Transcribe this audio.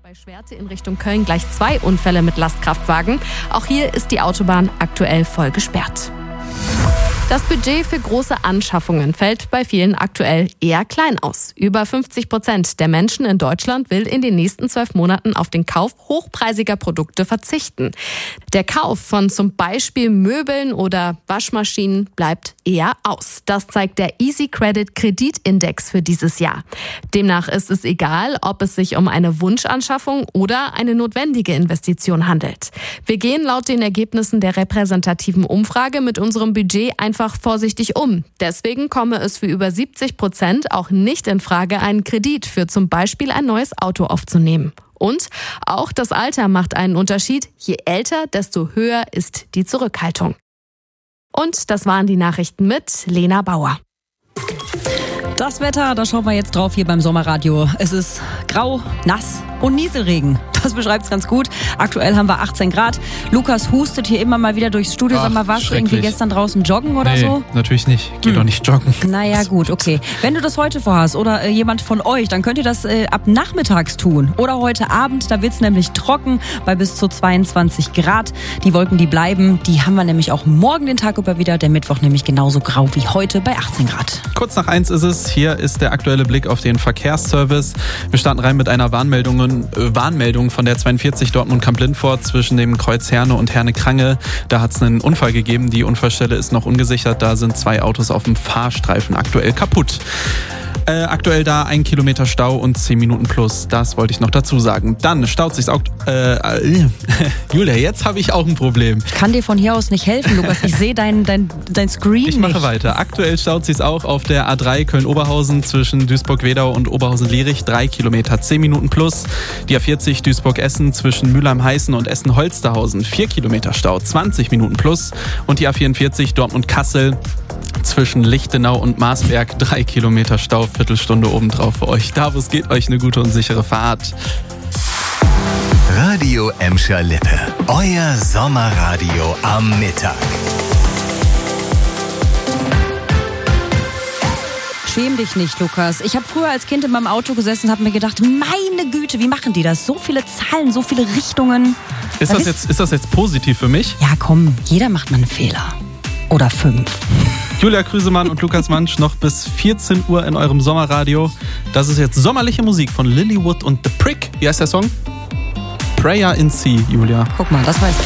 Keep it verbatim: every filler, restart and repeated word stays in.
Bei Schwerte in Richtung Köln gleich zwei Unfälle mit Lastkraftwagen. Auch hier ist die Autobahn aktuell voll gesperrt. Das Budget für große Anschaffungen fällt bei vielen aktuell eher klein aus. Über fünfzig Prozent der Menschen in Deutschland will in den nächsten zwölf Monaten auf den Kauf hochpreisiger Produkte verzichten. Der Kauf von zum Beispiel Möbeln oder Waschmaschinen bleibt eher aus. Das zeigt der Easy Credit Kreditindex für dieses Jahr. Demnach ist es egal, ob es sich um eine Wunschanschaffung oder eine notwendige Investition handelt. Wir gehen laut den Ergebnissen der repräsentativen Umfrage mit unserem Budget einfach vorsichtig um. Deswegen komme es für über siebzig Prozent auch nicht in Frage, einen Kredit für zum Beispiel ein neues Auto aufzunehmen. Und auch das Alter macht einen Unterschied. Je älter, desto höher ist die Zurückhaltung. Und das waren die Nachrichten mit Lena Bauer. Das Wetter, da schauen wir jetzt drauf hier beim Sommerradio. Es ist grau, nass und Nieselregen. Das beschreibt es ganz gut. Aktuell haben wir achtzehn Grad. Lukas hustet hier immer mal wieder durchs Studio. Ach, Sag mal, warst du irgendwie gestern draußen joggen oder nee, so? Natürlich nicht. Geh Hm. doch nicht joggen. Naja, gut, okay. Wenn du das heute vorhast oder äh, jemand von euch, dann könnt ihr das äh, ab nachmittags tun. Oder heute Abend, da wird es nämlich trocken bei bis zu zweiundzwanzig Grad. Die Wolken, die bleiben, die haben wir nämlich auch morgen den Tag über wieder. Der Mittwoch nämlich genauso grau wie heute bei achtzehn Grad. Kurz nach eins ist es. Hier ist der aktuelle Blick auf den Verkehrsservice. Wir starten rein mit einer Warnmeldung, äh, Warnmeldung von der zweiundvierzig Dortmund-Kamp-Lindfort zwischen dem Kreuz Herne und Herne-Krange. Da hat es einen Unfall gegeben. Die Unfallstelle ist noch ungesichert. Da sind zwei Autos auf dem Fahrstreifen aktuell kaputt. Äh, aktuell da ein Kilometer Stau und zehn Minuten plus. Das wollte ich noch dazu sagen. Dann staut sich's auch... Äh, äh, Julia, jetzt habe ich auch ein Problem. Ich kann dir von hier aus nicht helfen, Lukas. Ich sehe dein, dein, dein Screen Ich mache nicht. weiter. Aktuell staut sich's auch auf der A drei Köln-Oberhausen zwischen Duisburg-Wedau und Oberhausen-Lierich. Drei Kilometer, zehn Minuten plus. Die A vierzig Duisburg-Essen zwischen Mülheim-Heißen und Essen-Holsterhausen. Vier Kilometer Stau, zwanzig Minuten plus. Und die A vierundvierzig Dortmund-Kassel zwischen Lichtenau und Marsberg. Drei Kilometer Stau, Viertelstunde obendrauf für euch. Da, wo es geht, euch eine gute und sichere Fahrt. Radio Emscher Lippe. Euer Sommerradio am Mittag. Schäm dich nicht, Lukas. Ich habe früher als Kind in meinem Auto gesessen und habe mir gedacht, meine Güte, wie machen die das? So viele Zahlen, so viele Richtungen. Ist das, jetzt, ist das jetzt positiv für mich? Ja, komm, jeder macht mal einen Fehler. Oder fünf. Julia Krüsemann und Lukas Mansch noch bis vierzehn Uhr in eurem Sommerradio. Das ist jetzt sommerliche Musik von Lilywood und The Prick. Wie heißt der Song? Prayer in Sea, Julia. Guck mal, das weißt du.